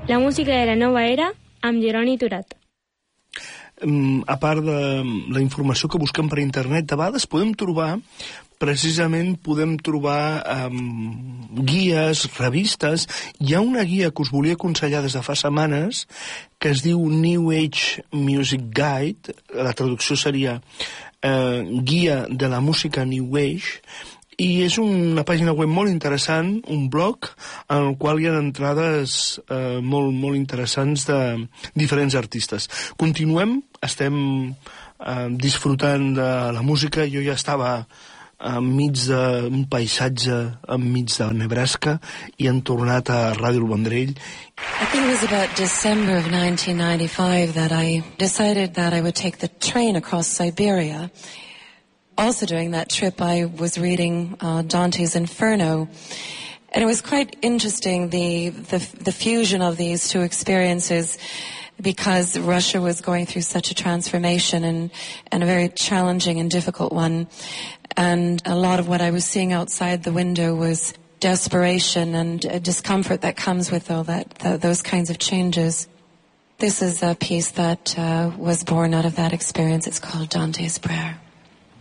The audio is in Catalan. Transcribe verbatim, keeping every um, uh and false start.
La música de la nova era amb Jeroni Turat. Um, a part de la informació que busquem per internet, a vegades podem trobar, precisament podem trobar um, guies, revistes. Hi ha una guia que us volia aconsellar des de fa setmanes que es diu New Age Music Guide, la traducció seria uh, Guia de la música New Age, i és una pàgina web molt interessant, un blog, en el qual hi ha entrades eh, molt, molt interessants de diferents artistes. Continuem, estem eh, disfrutant de la música. Jo ja estava enmig d'un paisatge enmig de Nebraska i han tornat a Ràdio El Vendrell. I think it was about December of nineteen ninety-five that I decided that I would take the train across Siberia. Also during that trip, I was reading uh, Dante's Inferno, and it was quite interesting, the, the the fusion of these two experiences, because Russia was going through such a transformation and, and a very challenging and difficult one. And a lot of what I was seeing outside the window was desperation and uh, discomfort that comes with all that, th- those kinds of changes. This is a piece that uh, was born out of that experience. It's called Dante's Prayer.